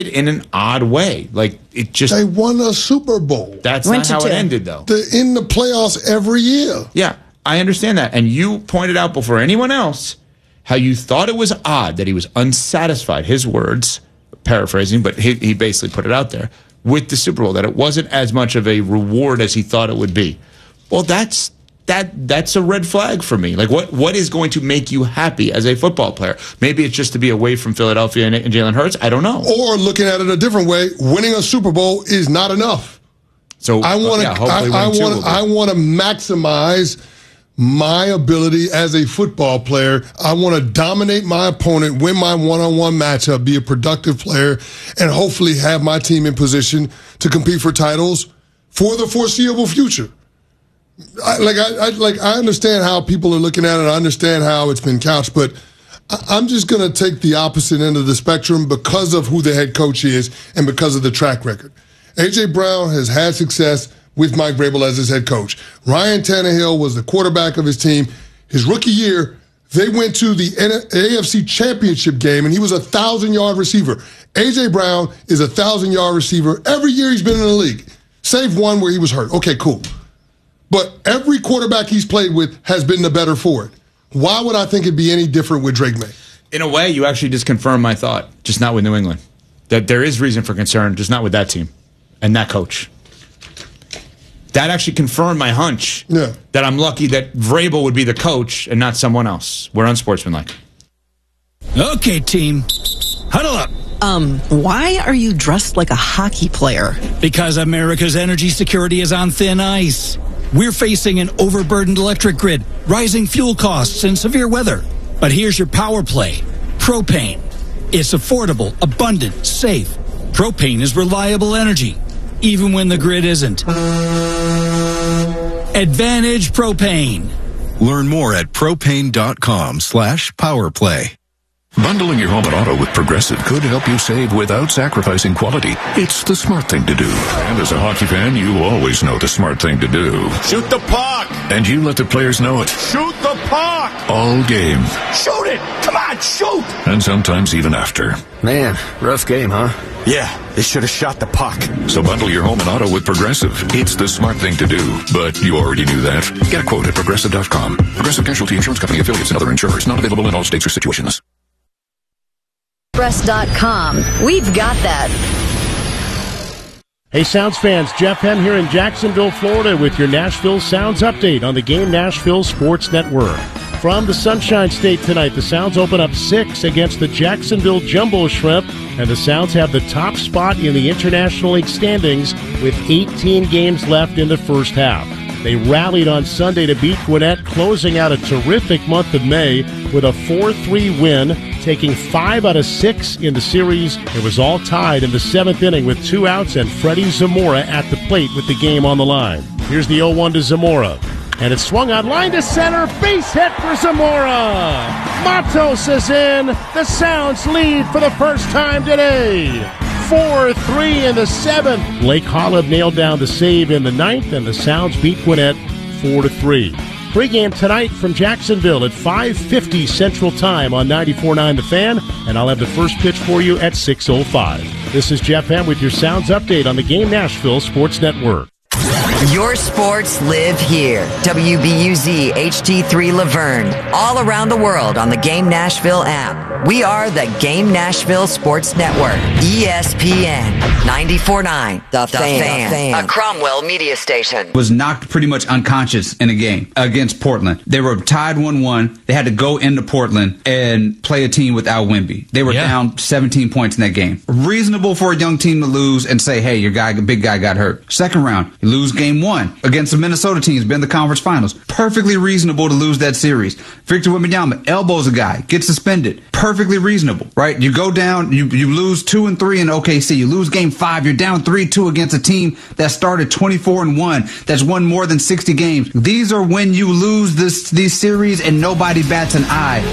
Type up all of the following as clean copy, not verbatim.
in an odd way. Like, it just... They won a Super Bowl. That's not how it ended, though. They're in the playoffs every year. Yeah, I understand that. And you pointed out before anyone else how you thought it was odd that he was unsatisfied, his words, paraphrasing, but he basically put it out there, with the Super Bowl, that it wasn't as much of a reward as he thought it would be. Well, that's a red flag for me. Like, what is going to make you happy as a football player? Maybe it's just to be away from Philadelphia and Jalen Hurts. I don't know. Or looking at it a different way, winning a Super Bowl is not enough. So I want to maximize my ability as a football player. I want to dominate my opponent, win my one-on-one matchup, be a productive player, and hopefully have my team in position to compete for titles for the foreseeable future. I understand how people are looking at it. I understand how it's been couched, but I'm just going to take the opposite end of the spectrum because of who the head coach is and because of the track record. A.J. Brown has had success with Mike Vrabel as his head coach. Ryan Tannehill was the quarterback of his team. His rookie year, they went to the AFC Championship game, and he was a 1,000-yard receiver. A.J. Brown is a 1,000-yard receiver every year he's been in the league, save one where he was hurt. Okay, cool. But every quarterback he's played with has been the better for it. Why would I think it'd be any different with Drake May? In a way, you actually just confirmed my thought, just not with New England. That there is reason for concern, just not with that team and that coach. That actually confirmed my hunch that I'm lucky that Vrabel would be the coach and not someone else. We're unsportsmanlike. Okay, team. Huddle up. Why are you dressed like a hockey player? Because America's energy security is on thin ice. We're facing an overburdened electric grid, rising fuel costs, and severe weather. But here's your power play. Propane. It's affordable, abundant, safe. Propane is reliable energy, even when the grid isn't. Advantage Propane. Learn more at propane.com/powerplay. Bundling your home and auto with Progressive could help you save without sacrificing quality. It's the smart thing to do. And as a hockey fan, you always know the smart thing to do. Shoot the puck! And you let the players know it. Shoot the puck! All game. Shoot it! Come on, shoot! And sometimes even after. Man, rough game, huh? Yeah, they should have shot the puck. So bundle your home and auto with Progressive. It's the smart thing to do. But you already knew that. Get a quote at Progressive.com. Progressive Casualty Insurance Company, affiliates, and other insurers. Not available in all states or situations. Express.com. We've got that. Hey, Sounds fans, Jeff Hem here in Jacksonville, Florida with your Nashville Sounds update on the Game Nashville Sports Network. From the Sunshine State tonight, the Sounds open up 6 against the Jacksonville Jumbo Shrimp, and the Sounds have the top spot in the International League standings with 18 games left in the first half. They rallied on Sunday to beat Gwinnett, closing out a terrific month of May with a 4-3 win, taking 5 out of 6 in the series. It was all tied in the 7th inning with 2 outs and Freddie Zamora at the plate with the game on the line. Here's the 0-1 to Zamora. And it's swung on line to center. Base hit for Zamora. Matos is in. The Sounds lead for the first time today. 4-3 in the 7th. Blake Holub nailed down the save in the 9th, and the Sounds beat Gwinnett 4-3. Pre-game tonight from Jacksonville at 5:50 Central Time on 94.9 The Fan, and I'll have the first pitch for you at 6:05. This is Jeff Ham with your Sounds update on the Game Nashville Sports Network. Your sports live here. WBUZ HD3 Laverne. All around the world on the Game Nashville app. We are the Game Nashville Sports Network. ESPN 94.9 The Fan. A Cromwell media station. Was knocked pretty much unconscious in a game against Portland. They were tied 1-1. They had to go into Portland and play a team without Wemby. They were down 17 points in that game. Reasonable for a young team to lose and say, hey, your big guy got hurt. Second round, you lose game 1 against the Minnesota teams, been in the conference finals. Perfectly reasonable to lose that series. Victor Wembanyama elbows a guy, gets suspended. Perfectly reasonable, right? You go down, you lose 2-3 in OKC. You lose game 5, you're down 3-2 against a team that started 24-1, that's won more than 60 games. These are when you lose these series and nobody bats an eye.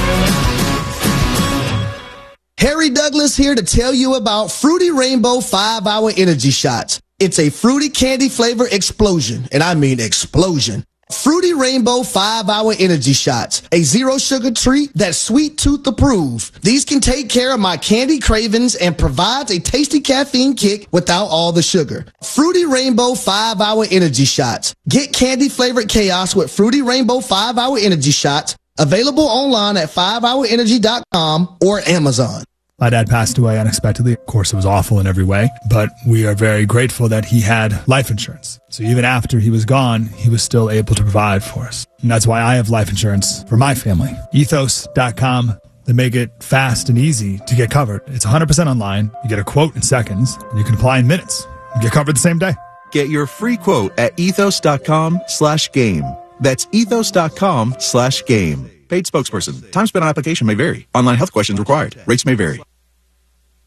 Harry Douglas here to tell you about Fruity Rainbow 5-Hour Energy Shots. It's a fruity candy flavor explosion, and I mean explosion. Fruity Rainbow 5-Hour Energy Shots, a zero-sugar treat that's sweet tooth approved. These can take care of my candy cravings and provides a tasty caffeine kick without all the sugar. Fruity Rainbow 5-Hour Energy Shots. Get candy-flavored chaos with Fruity Rainbow 5-Hour Energy Shots. Available online at 5hourenergy.com or Amazon. My dad passed away unexpectedly. Of course, it was awful in every way, but we are very grateful that he had life insurance. So even after he was gone, he was still able to provide for us. And that's why I have life insurance for my family. Ethos.com. They make it fast and easy to get covered. It's 100% online. You get a quote in seconds, and you can apply in minutes. You get covered the same day. Get your free quote at ethos.com/game. That's ethos.com/game. Paid spokesperson. Time spent on application may vary. Online health questions required. Rates may vary.